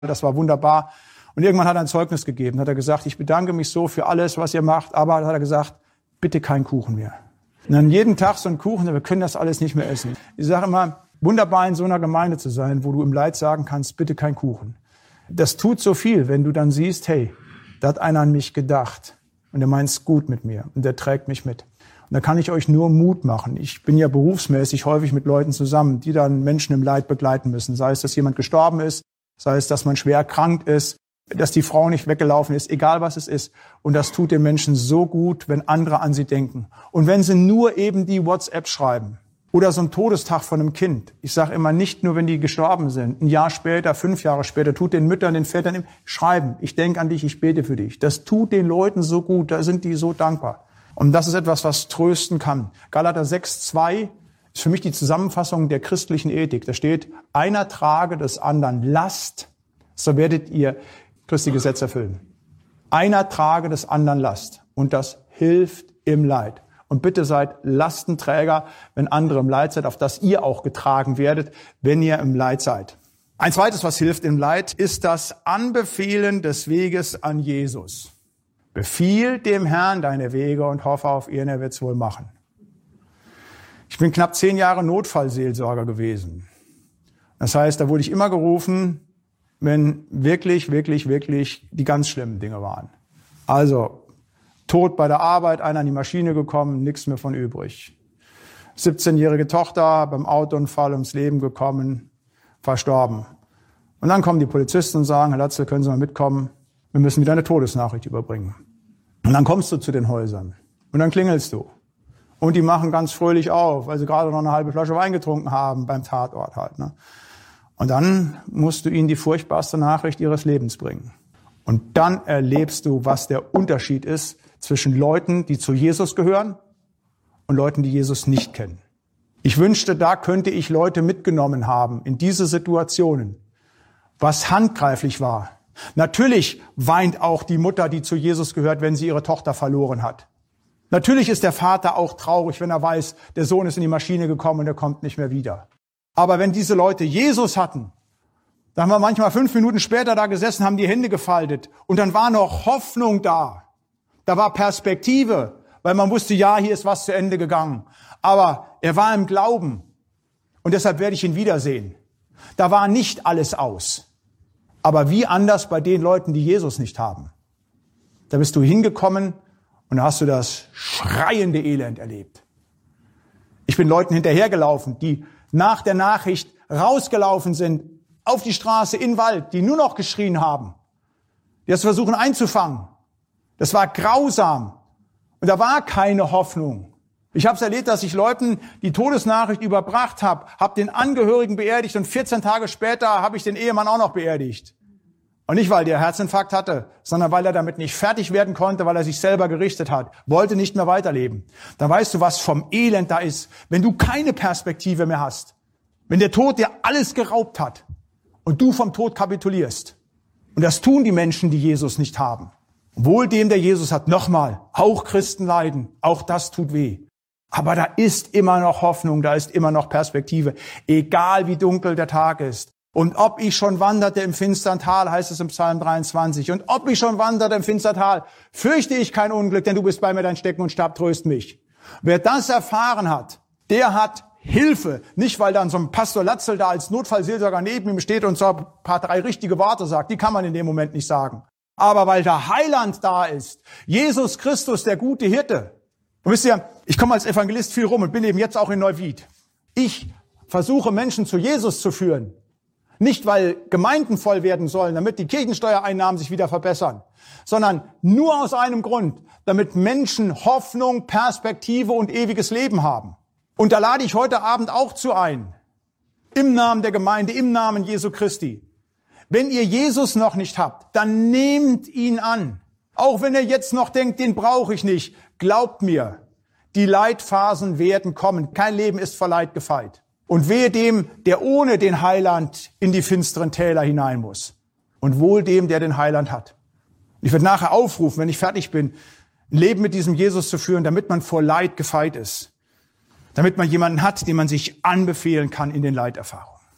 Das war wunderbar. Und irgendwann hat er ein Zeugnis gegeben. Hat er gesagt, ich bedanke mich so für alles, was ihr macht. Aber hat er gesagt, bitte keinen Kuchen mehr. Und dann jeden Tag so einen Kuchen, wir können das alles nicht mehr essen. Ich sage immer, wunderbar in so einer Gemeinde zu sein, wo du im Leid sagen kannst, bitte kein Kuchen. Das tut so viel, wenn du dann siehst, hey, da hat einer an mich gedacht und der meint es gut mit mir und der trägt mich mit. Und da kann ich euch nur Mut machen. Ich bin ja berufsmäßig häufig mit Leuten zusammen, die dann Menschen im Leid begleiten müssen. Sei es, dass jemand gestorben ist, sei es, dass man schwer erkrankt ist, dass die Frau nicht weggelaufen ist, egal was es ist. Und das tut den Menschen so gut, wenn andere an sie denken. Und wenn sie nur eben die WhatsApp schreiben oder so ein Todestag von einem Kind. Ich sage immer, nicht nur, wenn die gestorben sind. Ein Jahr später, 5 Jahre später, tut den Müttern, den Vätern schreiben. Ich denke an dich, ich bete für dich. Das tut den Leuten so gut, da sind die so dankbar. Und das ist etwas, was trösten kann. Galater 6,2 ist für mich die Zusammenfassung der christlichen Ethik. Da steht, einer trage des anderen Last, so werdet ihr Christi Gesetz erfüllen. Einer trage des anderen Last und das hilft im Leid. Und bitte seid Lastenträger, wenn andere im Leid seid, auf das ihr auch getragen werdet, wenn ihr im Leid seid. Ein zweites, was hilft im Leid, ist das Anbefehlen des Weges an Jesus. Befiehl dem Herrn deine Wege und hoffe auf ihn, er wird's wohl machen. Ich bin knapp 10 Jahre Notfallseelsorger gewesen. Das heißt, da wurde ich immer gerufen, wenn wirklich die ganz schlimmen Dinge waren. Also Tod bei der Arbeit, einer in die Maschine gekommen, nichts mehr von übrig. 17-jährige Tochter beim Autounfall ums Leben gekommen, verstorben. Und dann kommen die Polizisten und sagen, Herr Latzel, können Sie mal mitkommen? Wir müssen wieder eine Todesnachricht überbringen. Und dann kommst du zu den Häusern und dann klingelst du. Und die machen ganz fröhlich auf, weil sie gerade noch eine halbe Flasche Wein getrunken haben beim Tatort halt, ne? Und dann musst du ihnen die furchtbarste Nachricht ihres Lebens bringen. Und dann erlebst du, was der Unterschied ist zwischen Leuten, die zu Jesus gehören und Leuten, die Jesus nicht kennen. Ich wünschte, da könnte ich Leute mitgenommen haben in diese Situationen, was handgreiflich war. Natürlich weint auch die Mutter, die zu Jesus gehört, wenn sie ihre Tochter verloren hat. Natürlich ist der Vater auch traurig, wenn er weiß, der Sohn ist in die Maschine gekommen und er kommt nicht mehr wieder. Aber wenn diese Leute Jesus hatten, dann haben wir manchmal 5 Minuten später da gesessen, haben die Hände gefaltet und dann war noch Hoffnung da. Da war Perspektive, weil man wusste, ja, hier ist was zu Ende gegangen. Aber er war im Glauben und deshalb werde ich ihn wiedersehen. Da war nicht alles aus. Aber wie anders bei den Leuten, die Jesus nicht haben. Da bist du hingekommen und da hast du das schreiende Elend erlebt. Ich bin Leuten hinterhergelaufen, die nach der Nachricht rausgelaufen sind, auf die Straße, in den Wald, die nur noch geschrien haben. Die das versuchen einzufangen. Das war grausam. Und da war keine Hoffnung. Ich habe es erlebt, dass ich Leuten die Todesnachricht überbracht habe, habe den Angehörigen beerdigt und 14 Tage später habe ich den Ehemann auch noch beerdigt. Und nicht, weil der Herzinfarkt hatte, sondern weil er damit nicht fertig werden konnte, weil er sich selber gerichtet hat, wollte nicht mehr weiterleben. Dann weißt du, was vom Elend da ist, wenn du keine Perspektive mehr hast. Wenn der Tod dir alles geraubt hat und du vom Tod kapitulierst. Und das tun die Menschen, die Jesus nicht haben. Wohl dem, der Jesus hat, nochmal, auch Christen leiden, auch das tut weh. Aber da ist immer noch Hoffnung, da ist immer noch Perspektive, egal wie dunkel der Tag ist. Und ob ich schon wanderte im finstern Tal, heißt es im Psalm 23. Und ob ich schon wanderte im finstern Tal, fürchte ich kein Unglück, denn du bist bei mir, dein Stecken und Stab tröst mich. Wer das erfahren hat, der hat Hilfe. Nicht, weil dann so ein Pastor Latzel da als Notfallseelsorger neben ihm steht und so ein paar 3 richtige Worte sagt. Die kann man in dem Moment nicht sagen. Aber weil der Heiland da ist, Jesus Christus, der gute Hirte. Und wisst ihr, ich komme als Evangelist viel rum und bin eben jetzt auch in Neuwied. Ich versuche Menschen zu Jesus zu führen. Nicht, weil Gemeinden voll werden sollen, damit die Kirchensteuereinnahmen sich wieder verbessern, sondern nur aus einem Grund, damit Menschen Hoffnung, Perspektive und ewiges Leben haben. Und da lade ich heute Abend auch zu ein, im Namen der Gemeinde, im Namen Jesu Christi. Wenn ihr Jesus noch nicht habt, dann nehmt ihn an. Auch wenn ihr jetzt noch denkt, den brauche ich nicht. Glaubt mir, die Leidphasen werden kommen. Kein Leben ist vor Leid gefeit. Und wehe dem, der ohne den Heiland in die finsteren Täler hinein muss. Und wohl dem, der den Heiland hat. Ich werde nachher aufrufen, wenn ich fertig bin, ein Leben mit diesem Jesus zu führen, damit man vor Leid gefeit ist. Damit man jemanden hat, den man sich anbefehlen kann in den Leiterfahrungen.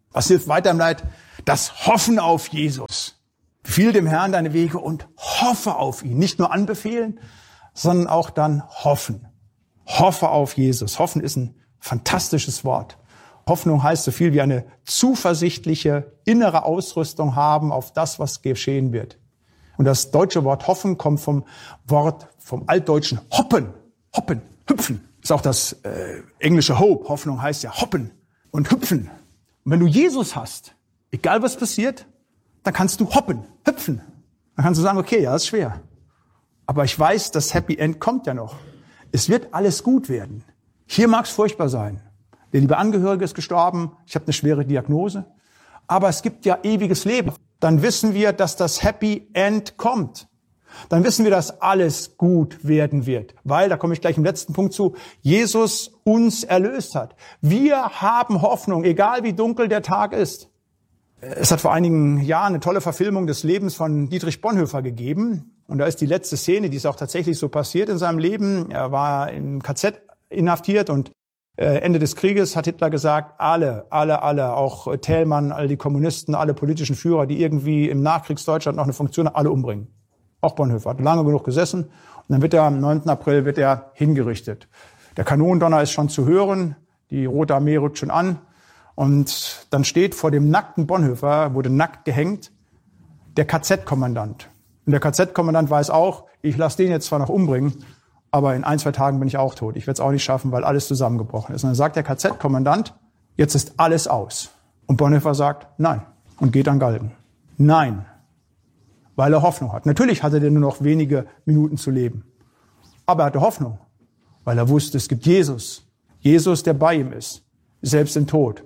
Was hilft weiter im Leid? Das Hoffen auf Jesus. Befiehl dem Herrn deine Wege und hoffe auf ihn. Nicht nur anbefehlen, sondern auch dann hoffen. Hoffe auf Jesus. Hoffen ist ein fantastisches Wort. Hoffnung heißt so viel wie eine zuversichtliche innere Ausrüstung haben auf das, was geschehen wird. Und das deutsche Wort hoffen kommt vom altdeutschen hoppen. Hoppen, hüpfen. Ist auch das englische hope. Hoffnung heißt ja hoppen und hüpfen. Und wenn du Jesus hast, egal was passiert, dann kannst du hoppen, hüpfen. Dann kannst du sagen, okay, ja, das ist schwer. Aber ich weiß, das Happy End kommt ja noch. Es wird alles gut werden. Hier mag es furchtbar sein. Der liebe Angehörige ist gestorben. Ich habe eine schwere Diagnose. Aber es gibt ja ewiges Leben. Dann wissen wir, dass das Happy End kommt. Dann wissen wir, dass alles gut werden wird. Weil, da komme ich gleich im letzten Punkt zu, Jesus uns erlöst hat. Wir haben Hoffnung, egal wie dunkel der Tag ist. Es hat vor einigen Jahren eine tolle Verfilmung des Lebens von Dietrich Bonhoeffer gegeben. Und da ist die letzte Szene, die ist auch tatsächlich so passiert in seinem Leben. Er war im KZ inhaftiert und Ende des Krieges hat Hitler gesagt, alle, auch Thälmann, all die Kommunisten, alle politischen Führer, die irgendwie im Nachkriegsdeutschland noch eine Funktion haben, alle umbringen. Auch Bonhoeffer hat lange genug gesessen. Und dann wird er am 9. April hingerichtet. Der Kanonendonner ist schon zu hören, die Rote Armee rückt schon an. Und dann steht vor dem nackten Bonhoeffer, wurde nackt gehängt, der KZ-Kommandant. Und der KZ-Kommandant weiß auch, ich lasse den jetzt zwar noch umbringen, aber in 1, 2 Tagen bin ich auch tot. Ich werde es auch nicht schaffen, weil alles zusammengebrochen ist. Und dann sagt der KZ-Kommandant, jetzt ist alles aus. Und Bonhoeffer sagt, nein. Und geht an Galgen. Nein. Weil er Hoffnung hat. Natürlich hatte er nur noch wenige Minuten zu leben. Aber er hatte Hoffnung. Weil er wusste, es gibt Jesus. Jesus, der bei ihm ist. Selbst im Tod.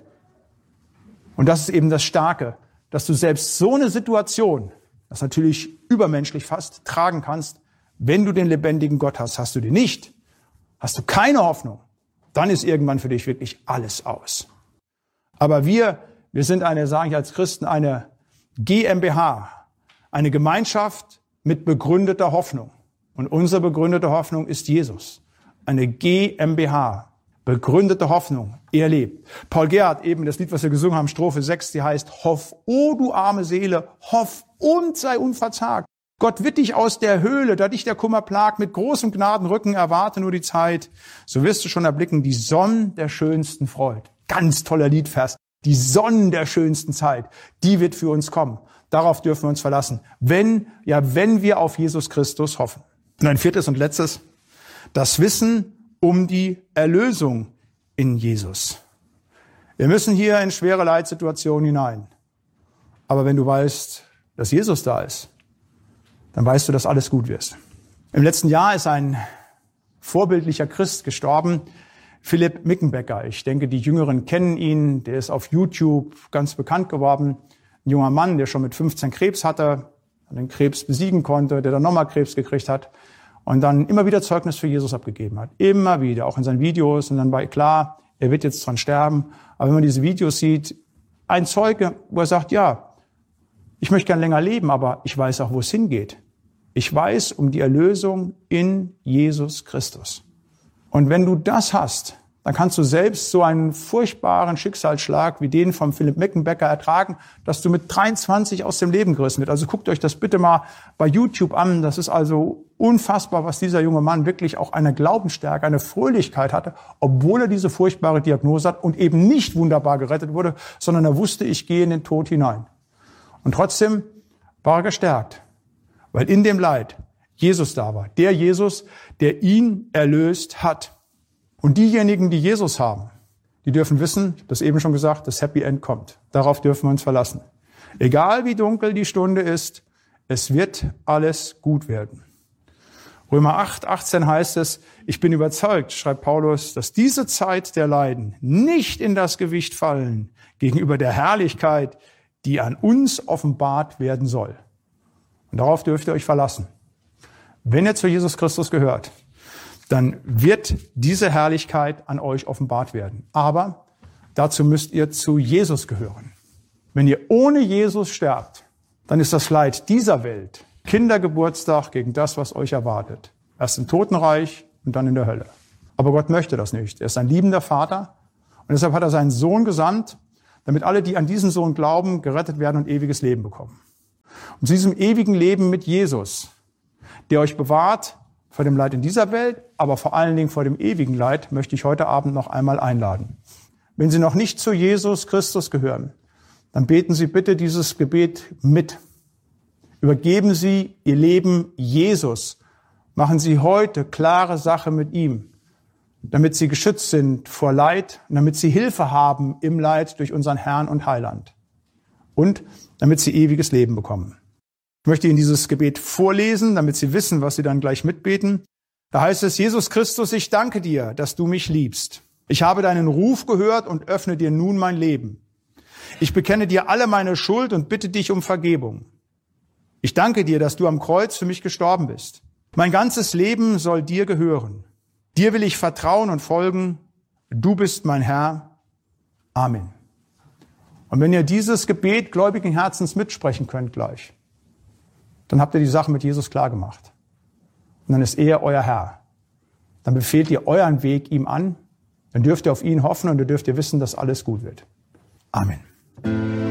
Und das ist eben das Starke. Dass du selbst so eine Situation, das natürlich übermenschlich fast, tragen kannst. Wenn du den lebendigen Gott hast, hast du den nicht, hast du keine Hoffnung, dann ist irgendwann für dich wirklich alles aus. Aber wir sind sage ich als Christen, eine GmbH, eine Gemeinschaft mit begründeter Hoffnung. Und unsere begründete Hoffnung ist Jesus. Eine GmbH, begründete Hoffnung, er lebt. Paul Gerhardt, eben das Lied, was wir gesungen haben, Strophe 6, die heißt, hoff, o du arme Seele, hoff und sei unverzagt. Gott wird dich aus der Höhle, da dich der Kummer plagt, mit großem Gnadenrücken erwarte nur die Zeit. So wirst du schon erblicken, die Sonne der schönsten Freud. Ganz toller Liedvers. Die Sonne der schönsten Zeit, die wird für uns kommen. Darauf dürfen wir uns verlassen, wenn wir auf Jesus Christus hoffen. Und ein viertes und letztes, das Wissen um die Erlösung in Jesus. Wir müssen hier in schwere Leitsituationen hinein. Aber wenn du weißt, dass Jesus da ist, dann weißt du, dass alles gut wird. Im letzten Jahr ist ein vorbildlicher Christ gestorben, Philipp Mickenbecker. Ich denke, die Jüngeren kennen ihn. Der ist auf YouTube ganz bekannt geworden. Ein junger Mann, der schon mit 15 Krebs hatte, den Krebs besiegen konnte, der dann nochmal Krebs gekriegt hat und dann immer wieder Zeugnis für Jesus abgegeben hat. Immer wieder, auch in seinen Videos. Und dann war klar, er wird jetzt dran sterben. Aber wenn man diese Videos sieht, ein Zeuge, wo er sagt, ja, ich möchte gern länger leben, aber ich weiß auch, wo es hingeht. Ich weiß um die Erlösung in Jesus Christus. Und wenn du das hast, dann kannst du selbst so einen furchtbaren Schicksalsschlag wie den von Philipp Mickenbecker ertragen, dass du mit 23 aus dem Leben gerissen wird. Also guckt euch das bitte mal bei YouTube an. Das ist also unfassbar, was dieser junge Mann wirklich auch eine Glaubensstärke, eine Fröhlichkeit hatte, obwohl er diese furchtbare Diagnose hat und eben nicht wunderbar gerettet wurde, sondern er wusste, ich gehe in den Tod hinein. Und trotzdem war er gestärkt, weil in dem Leid Jesus da war. Der Jesus, der ihn erlöst hat. Und diejenigen, die Jesus haben, die dürfen wissen, ich habe das eben schon gesagt, das Happy End kommt. Darauf dürfen wir uns verlassen. Egal wie dunkel die Stunde ist, es wird alles gut werden. Römer 8, 18 heißt es, ich bin überzeugt, schreibt Paulus, dass diese Zeit der Leiden nicht in das Gewicht fallen gegenüber der Herrlichkeit, die an uns offenbart werden soll. Und darauf dürft ihr euch verlassen. Wenn ihr zu Jesus Christus gehört, dann wird diese Herrlichkeit an euch offenbart werden. Aber dazu müsst ihr zu Jesus gehören. Wenn ihr ohne Jesus sterbt, dann ist das Leid dieser Welt Kindergeburtstag gegen das, was euch erwartet. Erst im Totenreich und dann in der Hölle. Aber Gott möchte das nicht. Er ist ein liebender Vater und deshalb hat er seinen Sohn gesandt, damit alle, die an diesen Sohn glauben, gerettet werden und ewiges Leben bekommen. Und zu diesem ewigen Leben mit Jesus, der euch bewahrt vor dem Leid in dieser Welt, aber vor allen Dingen vor dem ewigen Leid, möchte ich heute Abend noch einmal einladen. Wenn Sie noch nicht zu Jesus Christus gehören, dann beten Sie bitte dieses Gebet mit. Übergeben Sie Ihr Leben Jesus. Machen Sie heute klare Sache mit ihm, damit Sie geschützt sind vor Leid und damit Sie Hilfe haben im Leid durch unseren Herrn und Heiland. Und damit Sie ewiges Leben bekommen. Ich möchte Ihnen dieses Gebet vorlesen, damit Sie wissen, was Sie dann gleich mitbeten. Da heißt es: Jesus Christus, ich danke dir, dass du mich liebst. Ich habe deinen Ruf gehört und öffne dir nun mein Leben. Ich bekenne dir alle meine Schuld und bitte dich um Vergebung. Ich danke dir, dass du am Kreuz für mich gestorben bist. Mein ganzes Leben soll dir gehören. Dir will ich vertrauen und folgen. Du bist mein Herr. Amen. Und wenn ihr dieses Gebet gläubigen Herzens mitsprechen könnt gleich, dann habt ihr die Sache mit Jesus klar gemacht. Und dann ist er euer Herr. Dann befehlt ihr euren Weg ihm an. Dann dürft ihr auf ihn hoffen und dann dürft ihr wissen, dass alles gut wird. Amen.